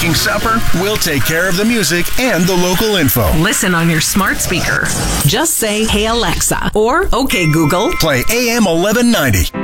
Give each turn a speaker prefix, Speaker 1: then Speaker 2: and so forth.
Speaker 1: making supper, we'll take care of the music and the local info.
Speaker 2: Listen on your smart speaker. Just say, "Hey Alexa," or "Okay Google."
Speaker 1: Play AM 1190.